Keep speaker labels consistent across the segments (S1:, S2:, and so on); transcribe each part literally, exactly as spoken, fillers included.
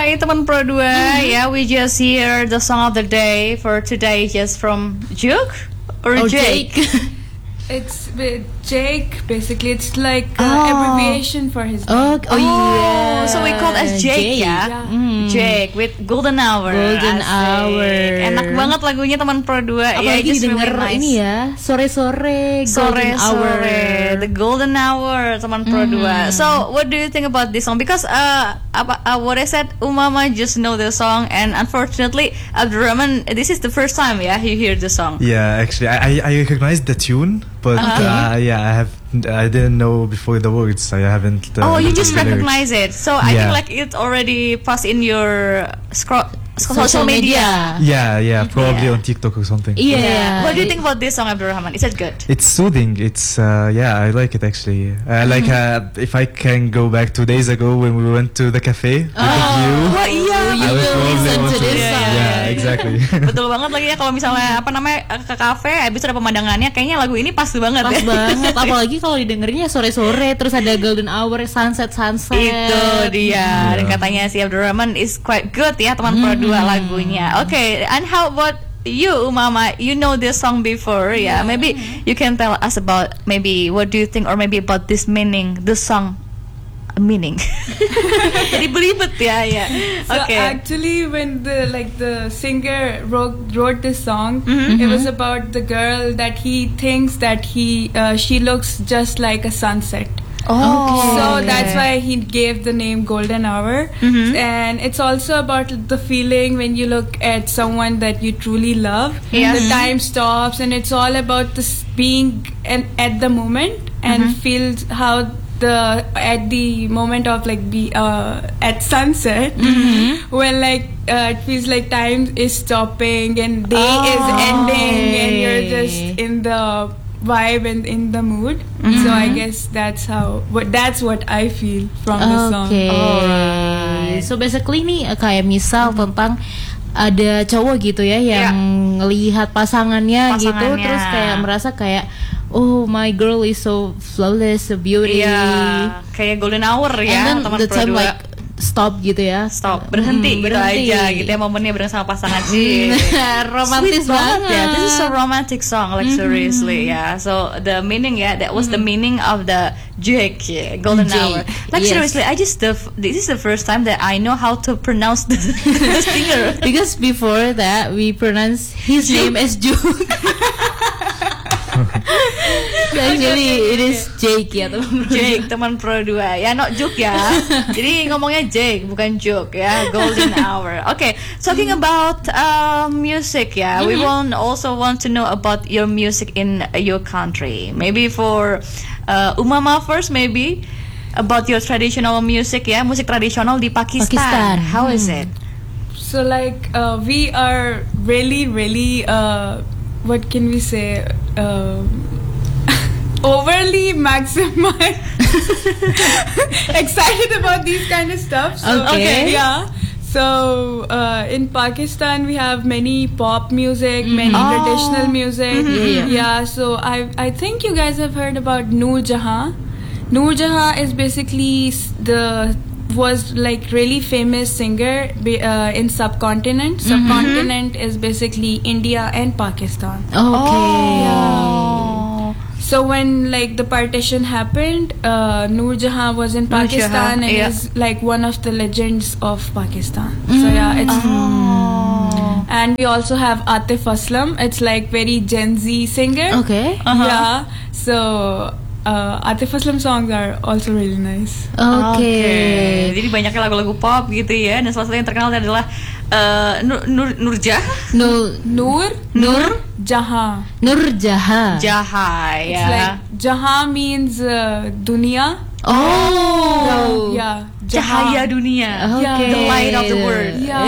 S1: Alright, teman Pro dua, mm-hmm. yeah, we just hear the song of the day for today, just from Juke or,
S2: or
S1: Jake.
S2: Jake.
S3: It's with Jake, basically. It's like uh, oh. abbreviation for his name.
S2: Oh, oh yeah.
S1: So we call as Jake,
S2: Jake.
S1: ya.
S3: Yeah.
S1: Mm. Jake with Golden Hour.
S2: Golden
S1: Asik.
S2: Hour.
S1: Enak banget lagunya teman Pro dua.
S2: Apalagi
S1: yeah,
S2: didengar
S1: really nice.
S2: ini ya, sore-sore Golden Hour.
S1: Sore-sore, the Golden Hour teman Pro dua.
S2: Mm.
S1: So what do you think about this song? Because uh, apa, uh what I said, Umama just know the song, and unfortunately, Abdurrahman, this is the first time, yeah, you hear the song.
S4: Yeah, actually, I I recognize the tune, but
S1: Okay.
S4: uh, yeah, I have I didn't know before the words. I haven't. Uh,
S1: Oh, you just
S4: the lyrics.
S1: recognize it. So I
S4: Yeah.
S1: think like it already passed in your scroll, social,
S2: Social
S1: media.
S4: Yeah, yeah, probably
S1: Yeah.
S4: on TikTok or something.
S2: Yeah.
S1: What do you think about this song, Abdurrahman? Is it good?
S4: It's soothing. It's uh, yeah, I like it actually. Uh, like uh, if I can go back two days ago when we went to the cafe with the view.
S1: Wah iya,
S2: You
S4: I would
S2: will
S4: probably
S2: listen
S4: want
S2: to this
S1: Yeah,
S2: song.
S1: yeah,
S4: Yeah,
S1: yeah.
S4: exactly.
S1: Betul banget lagi ya, kalau misalnya apa namanya ke kafe, habis itu ada pemandangannya, kayaknya lagu ini pas banget.
S2: Pas
S1: ya.
S2: banget, apalagi kalau didengerinnya sore-sore terus ada golden hour, sunset sunset.
S1: Itu dia. Dan katanya si Abdurrahman is quite good ya teman Pro dua lagunya. Oke, okay, and how about you, Umama? You know this song before, yeah? Maybe you can tell us about maybe what do you think, or maybe about this meaning, the song meaning. Jadi belibet ya, ya.
S3: So
S1: Okay.
S3: actually, when the like the singer wrote wrote this song,
S1: Mm-hmm.
S3: it was about the girl that he thinks that he uh, she looks just like a sunset.
S1: Oh,
S3: So that's why he gave the name Golden Hour.
S1: Mhm.
S3: And it's also about the feeling when you look at someone that you truly love.
S1: Yeah.
S3: The time stops, and it's all about this being and at the moment and
S1: Mhm.
S3: feels how the at the moment of like be uh, at sunset when like uh, it feels like time is stopping and day is
S1: Oh.
S3: ending and you're just in the vibe and in the mood. So I guess that's how what that's what I feel from the song.
S2: Oke.
S1: Alright.
S2: So basically nih uh, kayak misal tentang ada cowok gitu ya yang ngelihat pasangannya, gitu
S1: Pasangannya.
S2: terus kayak merasa kayak oh my girl is so flawless, so beauty.
S1: Iya, kayak Golden Hour
S2: And
S1: ya,
S2: then
S1: teman
S2: the
S1: Pro
S2: time
S1: dua.
S2: like stop gitu ya.
S1: Stop, berhenti
S2: Hmm,
S1: gitu
S2: berhenti.
S1: aja gitu ya, momennya bareng sama pasangan sih.
S2: Romantis
S1: Sweet banget ya. This is a
S2: banget.
S1: romantic song, like seriously ya. So the meaning ya, that was the meaning of the Jake, yeah, Golden
S2: Jake,
S1: Hour. Like
S2: yes.
S1: seriously, I just the f- this is the first time that I know how to pronounce the, the singer.
S2: Because before that we pronounce his name as Juke. Actually it is Jake ya teman.
S1: Jake, teman Pro dua ya, not Juke ya. Jadi ngomongnya Jake bukan Juke ya. Golden Hour. Okay, talking about uh, music ya, we want also want to know about your music in uh, your country. Maybe for uh, Umama first, maybe about your traditional music ya, musik tradisional di Pakistan.
S2: Pakistan.
S1: How is it?
S3: So like uh, we are really really uh, what can we say uh, overly maximized excited about these kind of stuff. So,
S2: Okay.
S3: Yeah. So uh, in Pakistan we have many pop music, many
S1: Oh.
S3: traditional music.
S2: Yeah,
S3: Yeah. So I I think you guys have heard about Noor Jahan. Noor Jahan is basically s- the was like really famous singer be- uh, in subcontinent. Subcontinent is basically India and Pakistan.
S2: Okay.
S1: Oh.
S3: So when like the partition happened, uh, Noor Jahan was in
S1: Noor
S3: Pakistan
S1: Jahan,
S3: and
S1: yeah.
S3: is like one of the legends of Pakistan. So yeah, it's
S1: Oh.
S3: and we also have Atif Aslam. It's like very Gen Z singer.
S2: Okay.
S1: Uh-huh.
S3: Yeah. So uh, Atif Aslam songs are also really nice.
S2: Okay.
S1: Jadi banyaknya lagu-lagu pop gitu ya, dan salah satu yang terkenal adalah uh, Nur Nur Nurjah.
S2: Nur
S3: Noor
S2: Nur
S3: Jahan.
S2: Nur Jahan.
S1: Jaha
S3: It's
S1: ya.
S3: like Jahan means uh, dunia.
S2: Oh.
S3: Yeah.
S1: Cahaya dunia.
S2: Okay.
S1: The light of the world.
S3: Yeah.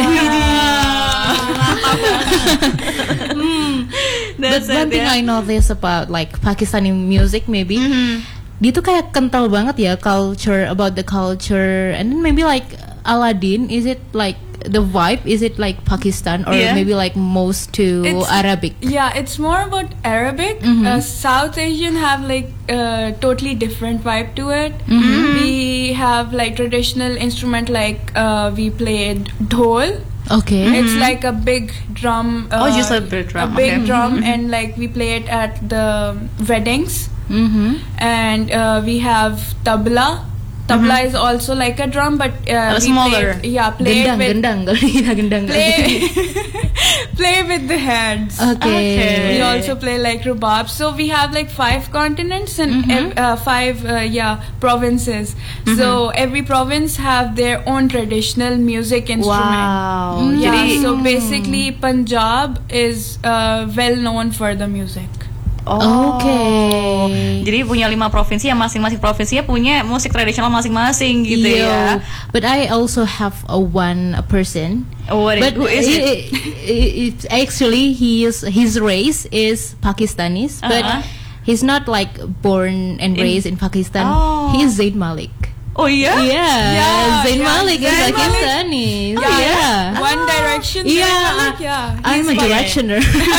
S1: That's
S2: But one
S1: it,
S2: thing
S1: ya.
S2: I notice about like Pakistani music maybe,
S1: Mhm.
S2: dia tuh kayak kental banget ya culture, about the culture, and then maybe like Aladdin, is it like the vibe, is it like Pakistan or
S1: Yeah.
S2: maybe like most to
S3: It's-
S2: Arabic?
S3: Yeah, it's more about Arabic.
S2: Mm-hmm.
S3: Uh, South Asian have like a totally different vibe to it.
S2: Mm-hmm.
S3: We have like traditional instrument like uh, we played dhol.
S2: Okay.
S3: It's like a big drum. Uh,
S1: Oh, just a big drum,
S3: A big
S1: okay.
S3: drum, and like we play it at the weddings.
S2: Mm-hmm.
S3: And uh, we have tabla. Tabla is also like a drum, but uh,
S1: Uh,
S3: we
S1: smaller.
S3: Play it, yeah, play it
S2: Gendang,
S3: with
S2: gendang, kalau kita gendang.
S3: play, play with the hands.
S2: Okay.
S3: We also play like rhubarb. So we have like five continents and ev- uh, five uh, yeah provinces. So every province have their own traditional music instrument.
S1: Wow.
S3: Yeah.
S1: Jadi
S3: So basically, Punjab is uh, well known for the music.
S1: Oh.
S2: Okay.
S1: Jadi punya lima provinsi yang masing-masing provinsinya punya musik tradisional masing-masing gitu
S2: Yo,
S1: ya.
S2: but I also have a one person.
S1: Oh, what
S2: But
S1: who is it?
S2: it, it, it actually he is his race is Pakistanis, but
S1: Uh-huh.
S2: he's not like born and
S1: In-
S2: raised in Pakistan.
S1: Oh.
S2: He is Zayn Malik.
S1: Oh iya?
S2: Yeah,
S3: Yeah,
S2: Zayn
S3: yeah,
S2: Malik is
S3: Zayn Malik.
S2: Pakistanis.
S3: Yeah,
S2: yeah.
S3: One Direction.
S2: Yeah,
S3: Zayn Malik, yeah.
S2: I'm
S3: He's
S2: a
S3: Pak-
S2: directioner.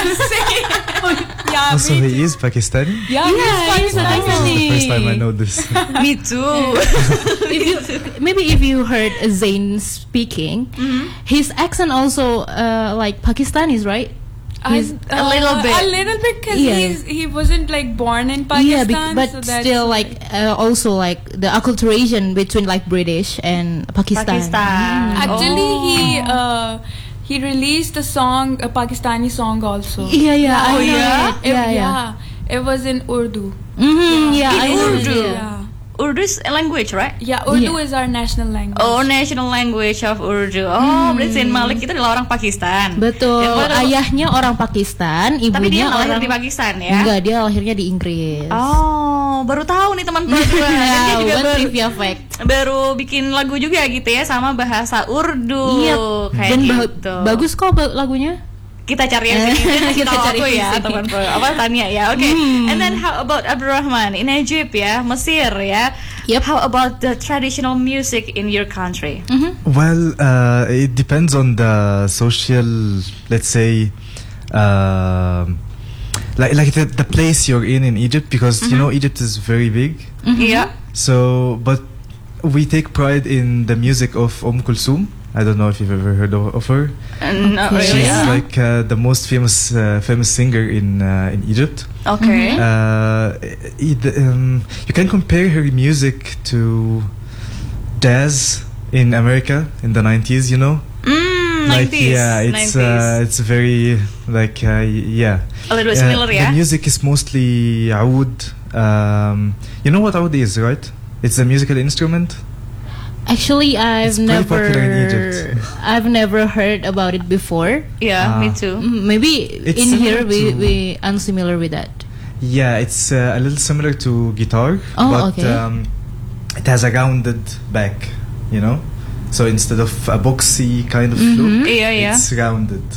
S3: Yeah,
S4: Also,
S3: me
S4: he
S3: too.
S4: is Pakistani.
S3: Yeah,
S2: Yeah,
S3: he's
S2: he's a
S3: Pakistani.
S2: Pakistani.
S4: First time I know this.
S1: Me too.
S2: if you, maybe if you heard Zayn speaking,
S3: Mm-hmm.
S2: his accent also uh, like Pakistanis, right?
S3: I-
S2: He's-
S1: a little bit.
S3: A little bit, because
S2: Yeah.
S3: he's he wasn't like born in
S2: Yeah,
S3: Pakistan.
S2: bec- but
S3: so that's
S2: still like uh, also like the acculturation between like British and Pakistan.
S1: Pakistan.
S3: Actually,
S1: Oh.
S3: he uh, he released a song, a Pakistani song also.
S2: Yeah, yeah, I
S1: Oh,
S2: know
S1: yeah?
S2: it.
S3: It-
S2: Yeah, yeah.
S3: It was in Urdu.
S2: Mm-hmm, yeah,
S1: In
S2: I know it,
S1: Urdu?
S2: yeah.
S3: Yeah.
S1: Urdu is a language, right?
S3: Yeah, Urdu
S2: Yeah.
S3: is our national language.
S1: Oh, national language of Urdu. Oh, berarti Zayn Malik itu adalah orang Pakistan.
S2: Betul.
S1: Yang baru-
S2: Ayahnya orang Pakistan,
S1: Tapi dia
S2: ibunya
S1: lahir
S2: orang
S1: di Pakistan ya?
S2: Enggak, dia lahirnya di Inggris.
S1: Oh, baru tahu nih teman berdua. Dan dia juga
S2: One
S1: baru,
S2: trivia fact.
S1: baru bikin lagu juga gitu ya sama bahasa Urdu.
S2: Iya.
S1: Kayak
S2: Dan ba-
S1: gitu.
S2: bagus kok ba- lagunya.
S1: Kita cari yang sini.
S2: Kita
S1: Kita
S2: cari
S1: aku
S2: yang
S1: ya,
S2: sini.
S1: teman bro. Apa tanya ya? Oke. And then how about Abdurrahman in Egypt ya, Mesir ya?
S2: Yep.
S1: How about the traditional music in your country?
S4: Well, uh, it depends on the social, let's say, um, like like the, the place you're in in Egypt, because you know Egypt is very big.
S1: Iya.
S4: So, but we take pride in the music of Umm Kulsum. I don't know if you've ever heard of, of her.
S1: Mm, Not
S2: Okay.
S1: really.
S4: She's like uh, the most famous uh, famous singer in uh, in Egypt.
S1: Okay.
S4: Uh, it, um, you can compare her music to jazz in America in the nineties. You know,
S1: Mm,
S4: like
S1: nineties.
S4: yeah, it's uh, it's very like uh, y- yeah.
S1: A little bit
S4: Uh,
S1: similar ya.
S4: The music is mostly oud. Um, you know what oud is, right? It's a musical instrument.
S2: Actually, I've
S4: It's pretty popular in
S2: never
S4: Egypt.
S2: I've never heard about it before.
S1: Yeah, me
S4: Ah.
S1: too.
S2: Mm, Maybe
S4: It's
S2: in
S4: similar
S2: here we
S4: to-
S2: we unsimilar with that.
S4: Yeah, it's uh, a little similar to guitar,
S2: Oh,
S4: but
S2: okay.
S4: um, it has a rounded back, you know. So instead of a boxy kind of flute,
S1: Iya, iya.
S4: it's rounded.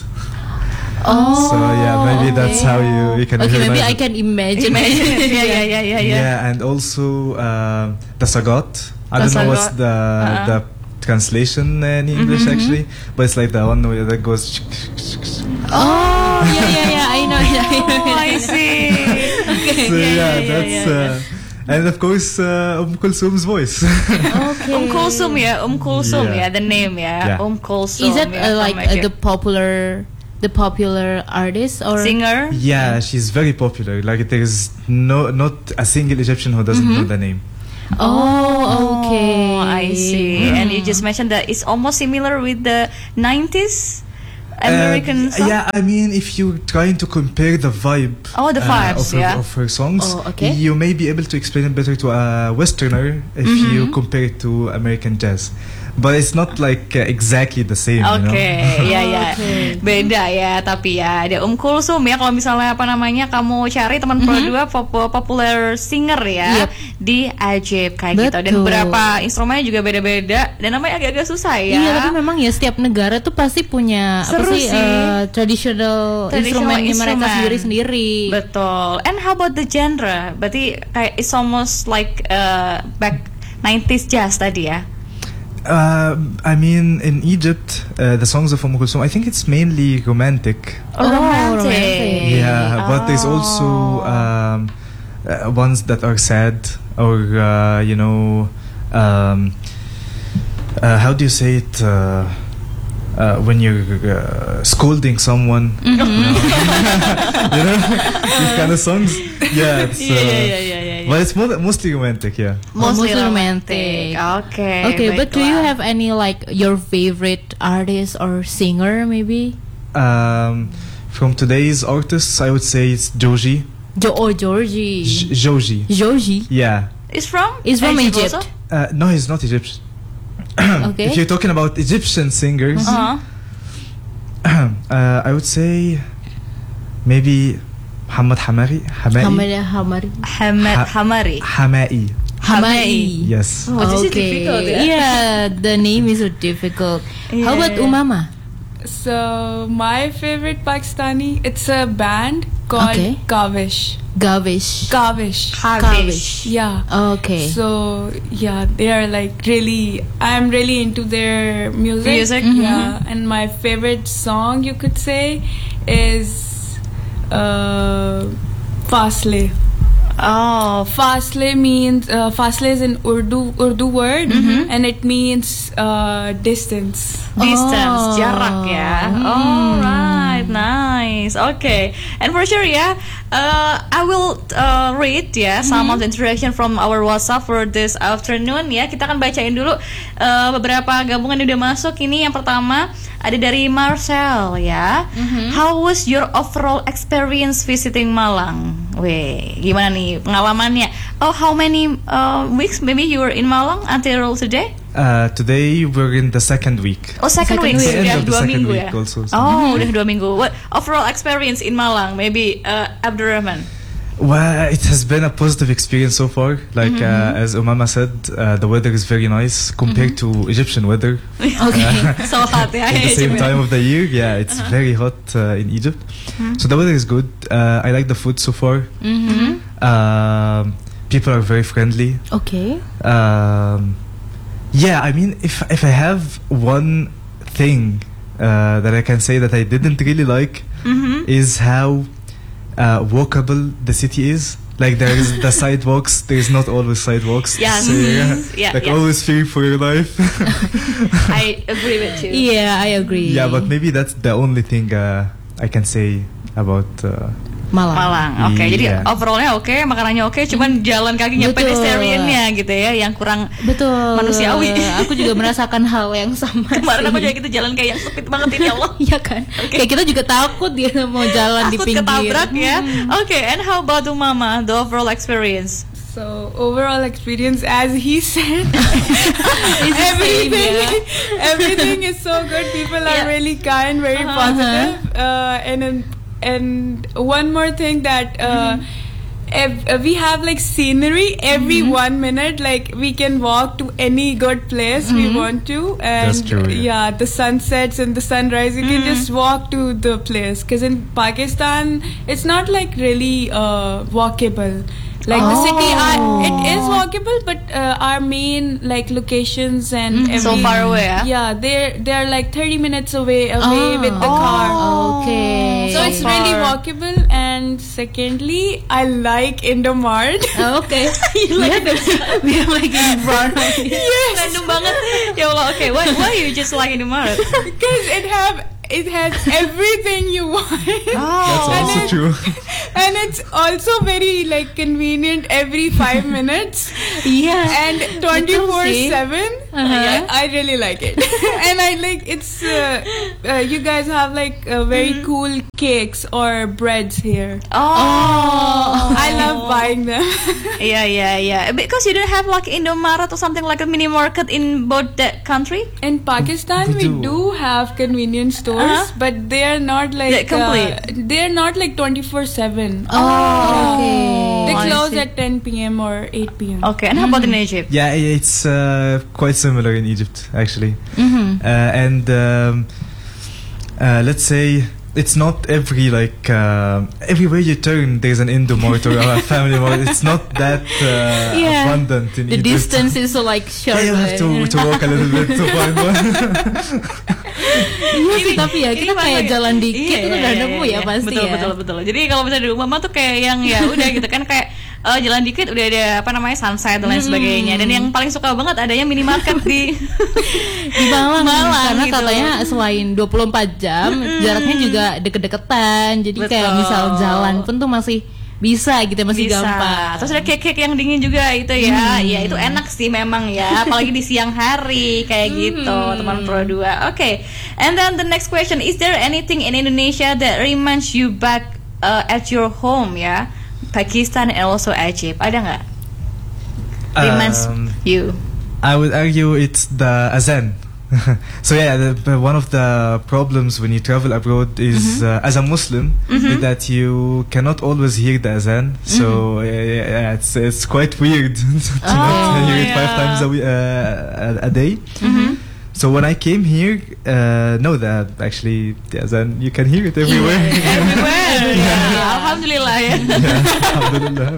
S2: Oh,
S4: So yeah, maybe that's how you, you can
S2: Okay, maybe
S4: recognize
S2: I
S4: it.
S2: can imagine.
S1: Imagine it. Yeah, yeah, yeah, yeah, yeah.
S4: Yeah, and also uh, the sagot. I don't know what's
S1: sagot.
S4: the
S1: Uh-uh.
S4: the translation in English actually, but it's like the one where that goes.
S2: Oh, yeah, yeah, yeah. I know. it, I know.
S1: Oh,
S2: it,
S1: I see.
S4: So yeah,
S1: yeah,
S4: that's
S1: yeah,
S4: uh, and of course uh, Umm Kulsum's voice.
S2: Okay.
S1: Um Kulsum ya, Um Kulsum
S4: Yeah.
S1: ya, the name ya,
S4: Yeah.
S1: Um Kulsum.
S2: Is that
S1: ya,
S2: uh, like
S1: from
S2: uh, the
S1: Egypt.
S2: popular the popular artist or
S1: singer?
S4: Yeah, she's very popular. Like there's no not a single Egyptian who doesn't know the name.
S2: Oh, okay.
S1: Oh, I see. And you just mentioned that it's almost similar with the nineties American
S4: Uh,
S1: song.
S4: Yeah, I mean, if you're trying to compare the vibe,
S1: Oh, the
S4: uh,
S1: vibes,
S4: of, her,
S1: yeah.
S4: of her songs,
S2: Oh, okay.
S4: you may be able to explain it better to a Westerner if
S1: Mm-hmm.
S4: you compare it to American jazz. But it's not like uh, exactly the same,
S1: Oke,
S4: you know.
S1: ya ya,
S2: Oke.
S1: beda ya, tapi ya ada Um Kulsum ya. Kalau misalnya apa namanya kamu cari teman Pro dua pop popular singer ya
S2: Yep.
S1: di Egypt kayak gitu. Dan
S2: Betul.
S1: beberapa instrumennya juga beda-beda dan namanya agak-agak susah ya.
S2: Iya, tapi memang ya setiap negara tuh pasti punya
S1: Seru
S2: apa sih,
S1: sih.
S2: uh, traditional,
S1: Traditional
S2: instrumennya mereka
S1: instrument.
S2: sendiri-sendiri.
S1: Betul. And how about the genre? Berarti kayak it's almost like uh, back nineties jazz tadi ya.
S4: Uh, I mean, in Egypt, uh, the songs of Umm Kulthum, I think it's mainly romantic.
S1: Oh, romantic.
S2: romantic.
S4: Yeah, but there's
S1: Oh.
S4: also um, uh, ones that are sad, or uh, you know, um, uh, how do you say it? Uh, uh, when you're uh, scolding someone, you know, you know? These kind of songs. Yeah, it's,
S1: Yeah,
S4: uh,
S1: yeah, yeah, yeah, yeah, yeah.
S4: but it's mo- mostly romantic. Yeah.
S1: Mostly
S2: Mostly
S1: romantic.
S2: romantic.
S1: Okay.
S2: Okay, but do you
S1: baiklah.
S2: have any like your favorite artist or singer maybe?
S4: Um, from today's artists, I would say it's Joji.
S2: Jo oh, Georgie.
S4: J- Joji.
S2: Joji.
S4: Yeah.
S1: It's from?
S2: Is from
S1: Egypt
S2: Egypt.
S1: also?
S4: Uh, no, he's not Egyptian.
S2: Okay.
S4: If you're talking about Egyptian singers,
S1: Uh-huh.
S4: uh, I would say maybe Muhammad Hamari. Hamai.
S2: Hamada Hamari.
S1: Hamad
S4: Ha-
S1: Hamari.
S4: Hamai.
S2: Hamai.
S4: Yes.
S1: Oh, this is difficult, yeah?
S2: Yeah, the name is so difficult. How about
S1: Yeah.
S2: Umama?
S3: So my favorite Pakistani, it's a band called
S2: Okay.
S3: Kavish.
S2: Gavish.
S3: Kavish.
S1: Kavish.
S3: Yeah.
S2: Okay.
S3: So yeah, they are like really. I'm really into their music.
S1: Music?
S3: Yeah, and my favorite song you could say is uh, Fasle.
S1: Oh,
S3: Fasle means uh, Fasle is an Urdu Urdu word, and it means uh, distance.
S1: distance,
S2: Oh.
S1: jarak ya.
S2: Hmm.
S1: Alright, nice. Okay, and for sure ya, uh, I will uh, read ya some of the interaction from our WhatsApp for this afternoon ya. Kita akan bacain dulu uh, beberapa gabungan yang udah masuk. Ini yang pertama ada dari Marcel ya. How was your overall experience visiting Malang? Weh, gimana nih pengalamannya? Oh, how many uh, weeks maybe you were in Malang until today?
S4: Uh, today we're in the second week.
S1: Oh, second,
S2: Second
S1: week,
S2: week.
S4: The end
S1: udah
S4: of the
S1: dua
S4: second
S1: minggu
S4: week
S1: ya.
S4: also, so-
S1: Oh, udah dua minggu. What overall experience in Malang? Maybe uh, Abdurrahman.
S4: Well, it has been a positive experience so far. Like uh, as Umama said, uh, the weather is very nice compared to Egyptian weather.
S2: Okay.
S1: So hot ya.
S4: At the same time of the year, yeah, it's very hot uh, in Egypt. So the weather is good. Uh, I like the food so far.
S2: Mm-hmm.
S4: Um, people are very friendly.
S2: Okay.
S4: Um, yeah, I mean, if if I have one thing uh, that I can say that I didn't really like
S1: Mhm.
S4: is how uh, walkable the city is. Like there is the sidewalks. There is not always sidewalks.
S1: Yes.
S4: So, yeah,
S1: Yeah,
S4: like
S1: yeah.
S4: always fearing for your life.
S1: I agree with you.
S2: Yeah, I agree.
S4: Yeah, but maybe that's the only thing uh, I can say about. Uh,
S2: Malang.
S1: Malang, oke. Jadi
S4: Iya.
S1: overallnya oke, makanannya oke, cuman jalan kakinya
S2: Betul.
S1: pedestriannya gitu ya, yang kurang
S2: Betul.
S1: manusiawi.
S2: Aku juga merasakan hal yang sama.
S1: Kemarin
S2: sih.
S1: aku juga gitu jalan kayak yang sempit banget ini, ya Allah.
S2: Iya kan? Kayak kita juga takut dia mau jalan di
S1: Takut
S2: pinggir.
S1: ketabrak ya. Oke, and how about Umama, the overall experience?
S3: So overall experience, as he said,
S2: It's the same,
S3: everything,
S2: yeah.
S3: everything is so good. People
S1: Yeah.
S3: are really kind, very
S1: Uh-huh.
S3: positive. Uh, and and and one more thing that uh, if, uh, we have like scenery every one minute. Like we can walk to any good place we want to, and
S4: That's true, yeah.
S3: yeah, the sunsets and the sunrise. You can just walk to the place. Because in Pakistan, it's not like really uh, walkable. Like the city, are, it is walkable, but uh, our main like locations and every,
S1: So far away, ah?
S3: yeah, they're they're like thirty minutes away away
S2: Ah.
S3: with the car.
S2: Okay.
S3: So
S1: So
S3: it's really
S1: far.
S3: walkable. And secondly, I like Indomart.
S2: Oh, okay. You like the we have like in front of you.
S3: Yes,
S1: Random banget. Ya Allah, oke. Why, why you just like Indomaret?
S3: because it have it has everything you want.
S4: that's
S1: Oh.
S3: And
S4: also
S3: it-
S4: true.
S3: And it's also very like convenient every five minutes.
S2: Iya.
S3: And twenty-four seven.
S2: Uh-huh.
S3: Yeah, I really like it. And I like it's uh, uh, you guys have like uh, very cool cakes or breads here.
S1: Oh.
S3: I love buying them.
S1: Yeah, yeah, yeah. Because you don't have like Indomaret or something like a mini market in both that country.
S3: In Pakistan,
S4: We
S3: we
S4: do.
S3: do have convenience stores,
S1: Uh-huh.
S3: but they are not like
S1: They're complete.
S3: Uh, they're not like twenty-four seven.
S2: Oh,
S3: They
S1: Oh, I
S3: close
S1: see.
S3: at ten p.m. or eight p.m.
S1: Okay, and how about in Egypt?
S4: Yeah, it's uh, quite similar in Egypt actually.
S2: Mm-hmm.
S4: Uh, and um, uh, let's say it's not every like uh, everywhere you turn there's an Indomart or a family mart. It's not that uh,
S2: Yeah.
S4: abundant in
S2: The
S4: Egypt.
S2: distance is so like short.
S4: Yeah, you have to,
S2: right?
S4: to walk a little bit to find one.
S2: Iya sih, tapi ya kita
S1: Ini
S2: kayak
S1: masa-
S2: jalan dikit
S1: iya,
S2: itu
S1: iya,
S2: udah
S1: iya,
S2: nemu
S1: iya.
S2: ya pasti
S1: betul,
S2: ya.
S1: betul betul jadi kalau misalnya di rumah mah tuh kayak yang ya udah gitu kan kayak eh, jalan dikit udah ada apa namanya sunset dan lain sebagainya dan yang paling suka banget adanya minimarket di
S2: Di Malang,
S1: Malang
S2: karena
S1: gitu.
S2: katanya selain dua puluh empat jam jaraknya juga deket-deketan. Jadi kayak
S1: Betul.
S2: misal jalan pun tuh masih bisa gitu, masih
S1: bisa.
S2: gampang.
S1: Terus ada cake-cake yang dingin juga itu ya. Ya itu enak sih memang ya, apalagi di siang hari kayak gitu, teman Pro dua. Oke. And then the next question, is there anything in Indonesia that reminds you back uh, at your home ya? Pakistan and also Egypt. Ada nggak? Reminds
S4: Um,
S1: you.
S4: I would argue it's the azan. So yeah, the, the- one of the problems when you travel abroad is uh, as a Muslim is that you cannot always hear the azan. So uh, yeah, it's it's quite weird to
S1: Oh,
S4: not hear it five
S1: yeah.
S4: times a, we- uh, a, a day. So when I came here, uh, no, that actually the azan you can hear it everywhere.
S1: Everywhere. Ya, alhamdulillah ya.
S4: Yeah, alhamdulillah.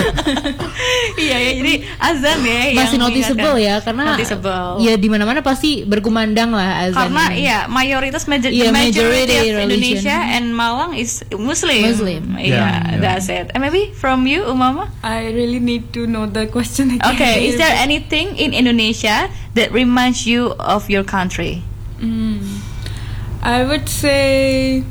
S1: Iya ya, jadi azan ya yang
S2: Masih noticeable
S1: mengingatkan.
S2: ya, karena
S1: Noticeable.
S2: ya di mana-mana pasti berkumandang lah azan.
S1: Karena
S2: ini.
S1: ya mayoritas major-
S2: Iya,
S1: majority
S2: majority
S1: of
S2: religion.
S1: Indonesia and Malang is Muslim.
S2: Muslim.
S1: Iya,
S4: Yeah, yeah.
S1: that's it. And maybe from you, Umama?
S3: I really need to know the question again.
S1: Okay, is there anything in Indonesia that reminds you of your country?
S3: Mm, I would say.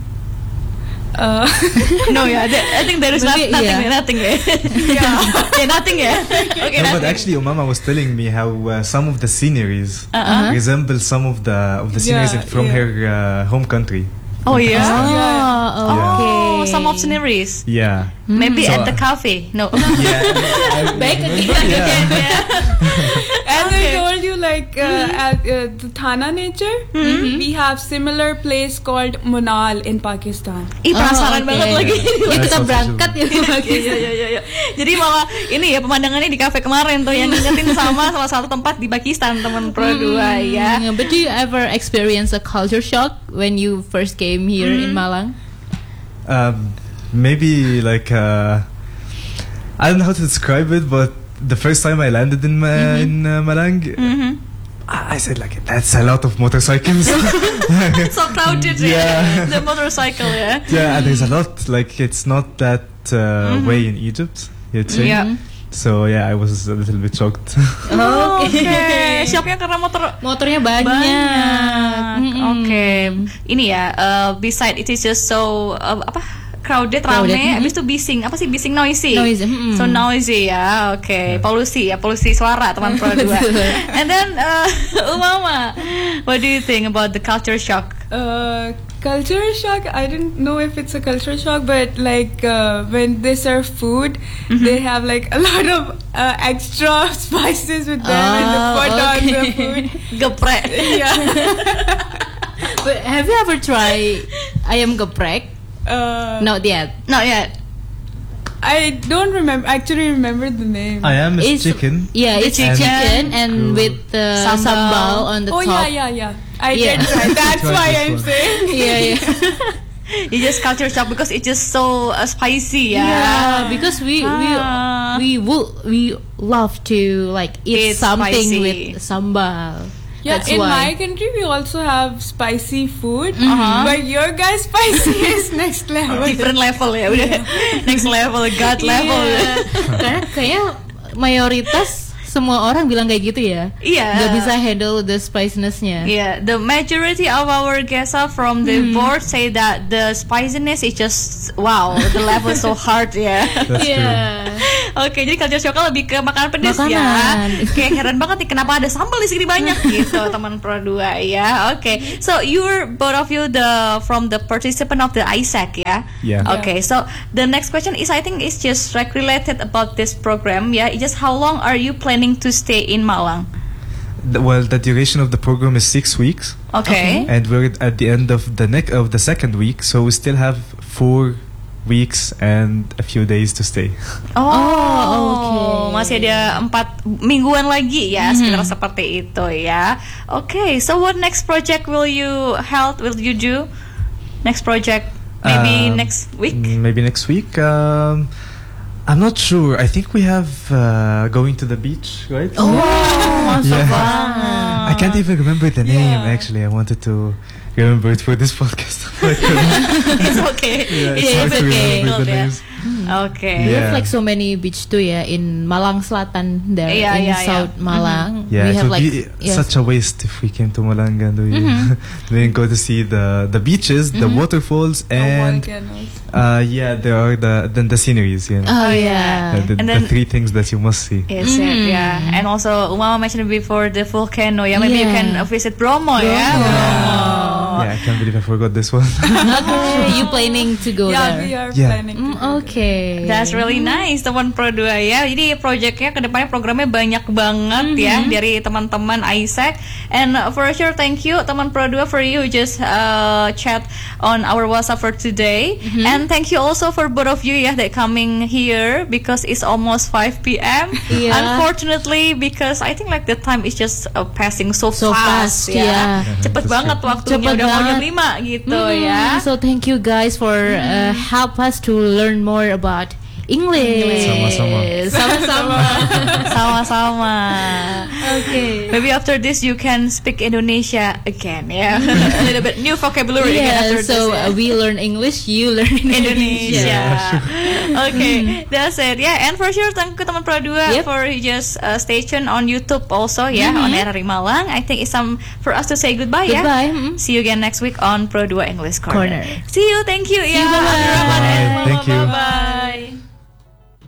S3: Uh,
S1: No, yeah, there- I think there is not,
S2: Maybe,
S1: nothing,
S2: yeah.
S1: nothing. Yeah, yeah, nothing. Yeah. Okay,
S4: No, but
S1: nothing.
S4: actually, Umama was telling me how uh, some of the sceneries
S1: Uh-huh.
S4: resemble some of the of the sceneries
S3: Yeah,
S4: from
S3: yeah.
S4: her uh, home country.
S1: Oh yeah.
S2: Oh, okay.
S1: Oh, some of sceneries.
S4: Yeah.
S1: Maybe
S4: So,
S1: at the
S4: uh,
S1: cafe. No.
S4: Yeah.
S2: Back again.
S1: Yeah.
S3: As
S1: Okay.
S3: I told you, like uh, at uh, the Thana nature, we have similar place called Munal in Pakistan.
S1: Ih, penasaran
S2: Oh, oke.
S1: banget lagi.
S2: Ya kita
S4: That's
S2: berangkat ya.
S1: Iya, iya, iya, iya. Jadi malah ini ya pemandangannya di kafe kemarin tuh yang ngingetin sama salah satu tempat di Pakistan teman Pro dua ya.
S2: Hmm, But do you ever experience a culture shock when you first came here in Malang?
S4: Um, maybe like uh, I don't know how to describe it, but the first time I landed in Ma- in uh, Malang, I I said like that's a lot of motorcycles.
S1: So crowded ya.
S4: Yeah.
S1: The motorcycle ya.
S4: Yeah, and there's a lot. Like it's not that uh, way in Egypt, you'd say.
S1: Yeah.
S4: So yeah, I was a little bit shocked.
S1: Oh, Oke, shocknya karena motor
S2: Motornya banyak.
S1: banyak.
S2: Mm-mm.
S1: Oke, ini ya. Uh, beside it is just so uh, apa? Crowded,
S2: Crowded,
S1: rame.
S2: mm-mm.
S1: Habis itu bising. Apa sih bising? Noisy.
S2: Noisy, mm-mm.
S1: So noisy ya. Oke, polusi ya, polusi suara teman Pro dua. And then uh, Umama, what do you think about the culture shock?
S3: Uh, culture shock. I don't know if it's a culture shock, but like uh, when they serve food, they have like a lot of uh, extra spices with them and they
S2: Oh,
S3: put on the
S2: okay.
S3: food.
S1: Geprek.
S3: Yeah.
S2: But have you ever tried ayam geprek?
S3: Uh,
S2: Not yet.
S1: Not yet.
S3: I don't remember. Actually, remember the name.
S4: I am
S2: It's-
S4: chicken.
S2: Yeah, it's
S1: chicken
S2: chicken and
S4: Cool.
S2: with uh,
S1: Sambal.
S2: sambal. on the
S3: oh
S2: top.
S3: yeah, yeah, yeah. I
S2: Yeah.
S3: did try. That's
S4: Try
S3: why
S4: this
S3: I'm
S4: one.
S3: saying.
S2: Yeah, yeah.
S1: You just culture shock because it's just so uh, spicy ya.
S2: Yeah, because we
S1: Ah.
S2: we we will we love to like eat
S1: Eat
S2: something
S1: spicy.
S2: with sambal.
S3: Yeah,
S2: That's
S3: in my
S2: why.
S3: country we also have spicy food,
S1: Uh-huh.
S3: but your guys' spicy is next level.
S1: Different level ya, udah next level, God level.
S2: Iya. Karena kayaknya mayoritas semua orang bilang kayak gitu ya.
S1: Iya.
S2: Gak bisa handle the spicinessnya.
S1: Yeah, the majority of our guests are from the board say that the spiciness is just wow, the level is so hard ya.
S4: That's true.
S2: Iya.
S1: Oke, jadi culture shock lebih ke makanan pedas ya.
S2: Makanan.
S1: Kayak heran banget nih kenapa ada sambal di sini banyak gitu, teman Pro dua ya. Oke, so you're both of you the from the participant of the I S A C ya.
S4: Yeah.
S1: Okay, so the next question is I think it's just like related about this program ya. It's just how long are you planning to stay in Malang?
S4: The- well, the duration of the program is six weeks,
S1: Okay.
S4: and we're at the end of the neck of the second week, so we still have four weeks and a few days to stay.
S1: Oh,
S2: okay.
S1: masih ada empat mingguan lagi ya, sekitar seperti itu ya. Okay, so what next project will you held? Will you do? Next project? Maybe
S4: Um,
S1: next week.
S4: Maybe next week. Um, I'm not sure. I think we have uh, going to the beach, right?
S2: Oh, so
S4: Yeah.
S2: fun.
S4: I can't even remember the name.
S3: Yeah.
S4: Actually, I wanted to remember it for this podcast.
S1: It's okay.
S4: Yeah,
S1: It's
S4: it's hard to
S1: okay.
S4: remember the
S1: Yeah.
S4: names.
S1: Okay.
S2: We
S4: Yeah.
S2: have like so many beach too ya in Malang Selatan there
S1: Yeah,
S2: in
S1: yeah, yeah.
S2: South Malang.
S4: Yeah,
S2: we
S4: it
S2: have
S4: would
S2: like
S4: be
S2: yes.
S4: such a waste if we came to Malanga and we didn't go to see the the beaches, the waterfalls, and
S3: volcanoes.
S4: uh, yeah, there are the then the sceneries. You know,
S2: Oh
S1: yeah.
S2: yeah.
S4: the, the,
S1: And
S4: the
S1: then-
S4: three things that you must see.
S1: Yes,
S2: Mm.
S1: yeah. And also, Umama mentioned before the volcano. Yeah, maybe you
S2: Yeah.
S1: can visit Bromo. Yeah,
S2: Bromo.
S1: Bromo.
S4: Yeah, I can't believe I forgot this one.
S2: Okay, you planning to go
S3: Yeah,
S2: there?
S3: we are
S4: Yeah.
S3: planning. to
S2: Mm,
S3: go there.
S2: okay.
S1: That's really nice, teman Pro dua ya. Jadi projectnya kedepannya programnya banyak banget ya dari teman-teman Isaac. And uh, for sure, thank you teman Pro dua for you just uh, chat on our WhatsApp for today. And thank you also for both of you ya that coming here because it's almost five p.m.
S2: Yeah.
S1: Unfortunately, because I think like the time is just uh, passing so,
S2: So fast,
S1: ya.
S2: yeah.
S1: Cepet
S4: That's
S1: banget
S4: true.
S1: waktunya
S2: Cepet
S1: udah mau jam
S2: banget.
S1: lima gitu
S2: Mm,
S1: ya.
S2: So thank you guys for uh, help us to learn more about English.
S4: Sama-sama.
S2: Sama-sama.
S1: Sama-sama.
S2: Okay.
S1: Maybe after this you can speak Indonesia again, yeah. A little bit new vocabulary again
S2: Yeah,
S1: after
S2: so
S1: this.
S2: uh, we learn English, you learn
S1: Indonesia.
S2: Indonesia.
S1: Okay, that's it. Yeah, and for sure thank you teman Pro dua
S2: Yep.
S1: for just uh, stay tuned on YouTube also ya on R R I Malang. I think it's some for us to say goodbye,
S2: Goodbye.
S1: ya.
S2: mm.
S1: See you again next week on Pro dua English Corner.
S2: Corner.
S1: See you, thank you.
S2: See
S1: ya.
S2: you, bye-bye.
S1: Abdurrahman and
S4: Bye.
S1: Mama,
S4: Thank you.
S1: Bye.